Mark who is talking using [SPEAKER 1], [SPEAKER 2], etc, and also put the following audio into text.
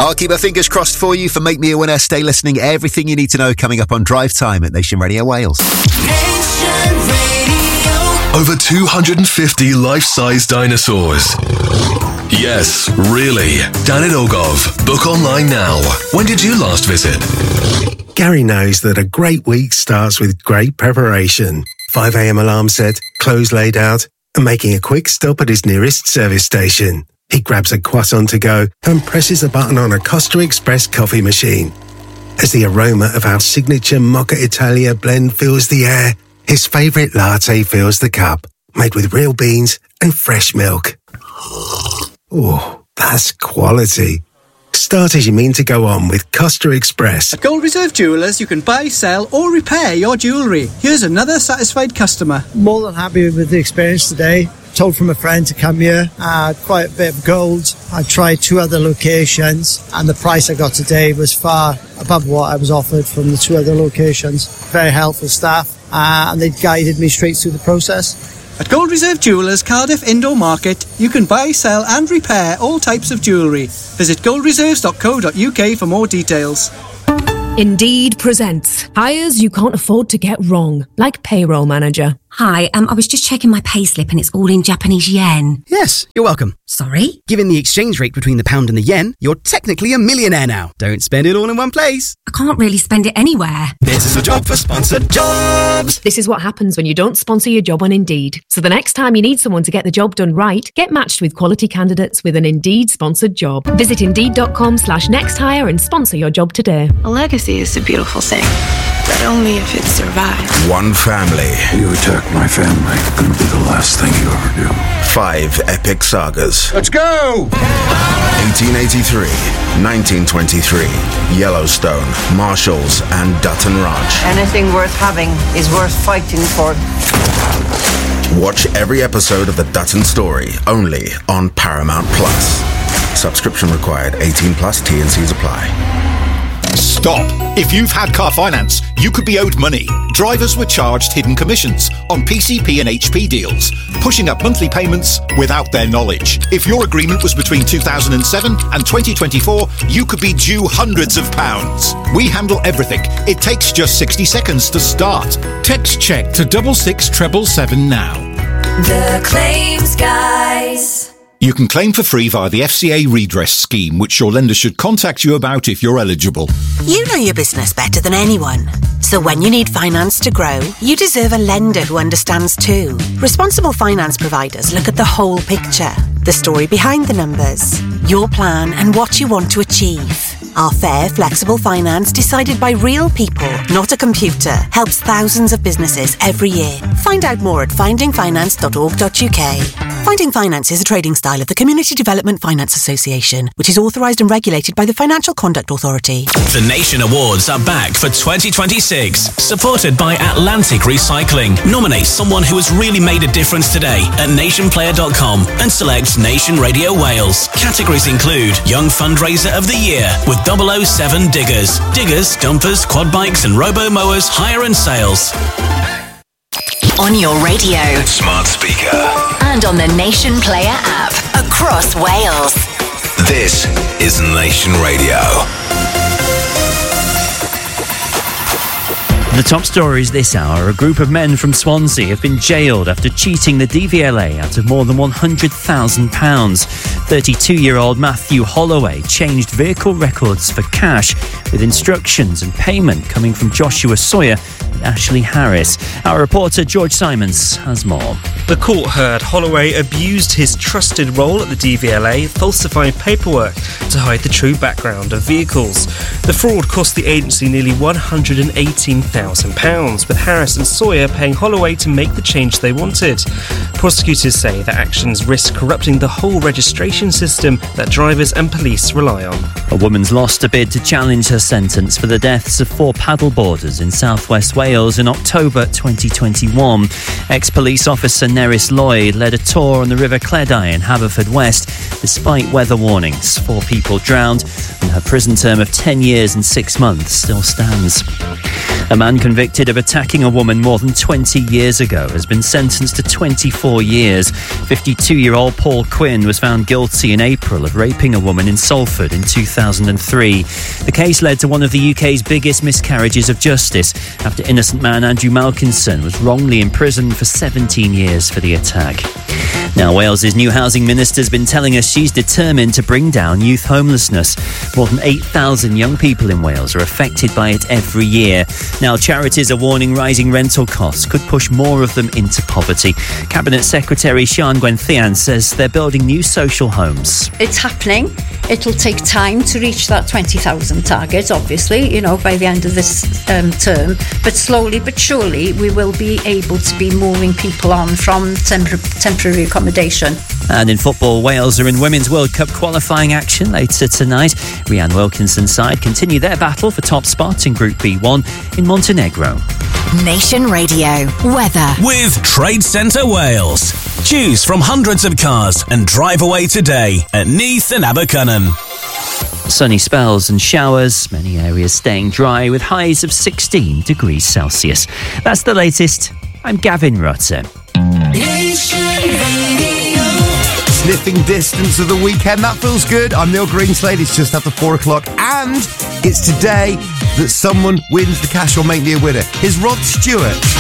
[SPEAKER 1] I'll keep my fingers crossed for you for Make Me a Winner. Stay listening. Everything you need to know coming up on Drive Time at Nation Radio Wales.
[SPEAKER 2] Nation Radio.
[SPEAKER 3] Over 250 life-size dinosaurs. Yes, really. Dan and Ogov. Book online now. When did you last visit?
[SPEAKER 4] Gary knows that a great week starts with great preparation. 5 a.m. alarm set, clothes laid out, and making a quick stop at his nearest service station. He grabs a croissant to go and presses a button on a Costa Express coffee machine. As the aroma of our signature Mocha Italia blend fills the air, his favourite latte fills the cup, made with real beans and fresh milk. Oh, that's quality. Start as you mean to go on with Costa Express.
[SPEAKER 5] At Gold Reserve Jewellers, you can buy, sell or repair your jewellery. Here's another satisfied customer.
[SPEAKER 6] More than happy with the experience today. Told from a friend to come here. I had quite a bit of gold. I tried 2 other locations and the price I got today was far above what I was offered from the 2 other locations. Very helpful staff and they guided me straight through the process.
[SPEAKER 5] At Gold Reserve Jewellers Cardiff Indoor Market, you can buy, sell and repair all types of jewellery. Visit goldreserves.co.uk for more details.
[SPEAKER 7] Indeed presents hires you can't afford to get wrong, like payroll manager.
[SPEAKER 8] Hi, I was just checking my payslip and it's all in Japanese yen.
[SPEAKER 9] Yes, you're welcome.
[SPEAKER 8] Sorry?
[SPEAKER 9] Given the exchange rate between the pound and the yen, you're technically a millionaire now. Don't spend it all in one place.
[SPEAKER 8] I can't really spend it anywhere.
[SPEAKER 9] This is a job for sponsored jobs.
[SPEAKER 7] This is what happens when you don't sponsor your job on Indeed. So the next time you need someone to get the job done right, get matched with quality candidates with an Indeed sponsored job. Visit Indeed.com/nexthire and sponsor your job today.
[SPEAKER 10] A legacy is a beautiful thing, but only if it survives.
[SPEAKER 11] One family.
[SPEAKER 12] You attack my family, gonna be the last thing you ever do.
[SPEAKER 11] 5 epic sagas.
[SPEAKER 12] Let's go!
[SPEAKER 11] 1883, 1923, Yellowstone, Marshalls, and Dutton Ranch.
[SPEAKER 13] Anything worth having is worth fighting for.
[SPEAKER 11] Watch every episode of The Dutton Story, only on Paramount Plus. Subscription required, 18 plus, T&Cs apply.
[SPEAKER 14] Stop! If you've had car finance, you could be owed money. Drivers were charged hidden commissions on PCP and HP deals, pushing up monthly payments without their knowledge. If your agreement was between 2007 and 2024, you could be due hundreds of pounds. We handle everything. It takes just 60 seconds to start. Text check to 66777 now.
[SPEAKER 2] The Claims Guys.
[SPEAKER 14] You can claim for free via the FCA redress scheme, which your lender should contact you about if you're eligible.
[SPEAKER 15] You know your business better than anyone. So when you need finance to grow, you deserve a lender who understands too. Responsible finance providers look at the whole picture, the story behind the numbers, your plan and what you want to achieve. Our fair, flexible finance decided by real people, not a computer, helps thousands of businesses every year. Find out more at findingfinance.org.uk. Finding Finance is a trading style of the Community Development Finance Association, which is authorised and regulated by the Financial Conduct Authority.
[SPEAKER 16] The Nation Awards are back for 2026, supported by Atlantic Recycling. Nominate someone who has really made a difference today at nationplayer.com and select Nation Radio Wales. Categories include Young Fundraiser of the Year with 007 Diggers, Dumpers, Quad Bikes and Robo Mowers, Hire and Sales.
[SPEAKER 15] On your radio,
[SPEAKER 3] smart speaker,
[SPEAKER 15] and on the Nation Player app across Wales.
[SPEAKER 3] this is Nation Radio.
[SPEAKER 17] The top stories this hour. A group of men from Swansea have been jailed after cheating the DVLA out of more than £100,000. 32-year-old Matthew Holloway changed vehicle records for cash, with instructions and payment coming from Joshua Sawyer and Ashley Harris. Our reporter George Simons has more.
[SPEAKER 18] The court heard Holloway abused his trusted role at the DVLA, falsifying paperwork to hide the true background of vehicles. The fraud cost the agency nearly £118,000, with Harris and Sawyer paying Holloway to make the change they wanted. Prosecutors say the actions risk corrupting the whole registration system that drivers and police rely on.
[SPEAKER 17] A woman's lost a bid to challenge her sentence for the deaths of 4 paddleboarders in southwest Wales in October 2021. Ex-police officer Nerys Lloyd led a tour on the River Cleddau in Haverfordwest despite weather warnings. 4 people drowned and her prison term of 10 years and 6 months still stands. A man man convicted of attacking a woman more than 20 years ago has been sentenced to 24 years. 52-year-old Paul Quinn was found guilty in April of raping a woman in Salford in 2003. The case led to one of the UK's biggest miscarriages of justice after innocent man Andrew Malkinson was wrongly imprisoned for 17 years for the attack. Now, Wales's new housing minister's been telling us she's determined to bring down youth homelessness. More than 8,000 young people in Wales are affected by it every year. Now, charities are warning rising rental costs could push more of them into poverty. Cabinet Secretary Sian Gwenllian says they're building new social homes.
[SPEAKER 19] It's happening. It'll take time to reach that 20,000 target, obviously, by the end of this term. But slowly but surely, we will be able to be moving people on from temporary accommodation.
[SPEAKER 17] And in football, Wales are in Women's World Cup qualifying action later tonight. Rhian Wilkinson's side continue their battle for top spot in Group B1 in Montenegro.
[SPEAKER 15] Nation Radio weather
[SPEAKER 16] with Trade Centre Wales. Choose from hundreds of cars and drive away today at Neath and Abercynon.
[SPEAKER 17] Sunny spells and showers, many areas staying dry with highs of 16 degrees Celsius. That's the latest. I'm Gavin Rutter.
[SPEAKER 1] Sniffing distance of the weekend, that feels good. I'm Neil Greenslade, it's just after 4 o'clock, and it's today that someone wins the cash or make me a winner. Here's Rod Stewart.